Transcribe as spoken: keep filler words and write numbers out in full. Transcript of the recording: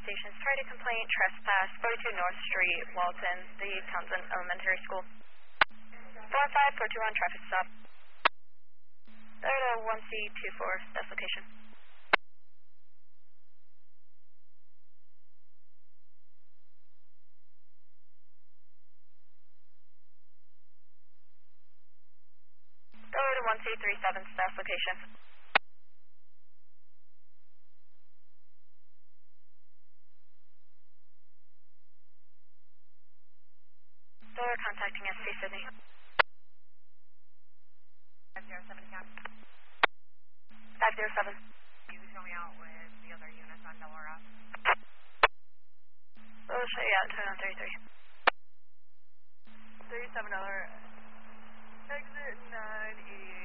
stations. Try to complaint, trespass, forty-two North Street, Walton, the Townsend Elementary School. four five four two one, traffic stop. Third to one C two four, that's location. Third to one C three seven, that's location. They're contacting S C Sydney. five zero seven, cap. five zero seven. You can show me out with the other units on Delora. We'll show you out to thirty-three. thirty-seven dollar exit nine eight.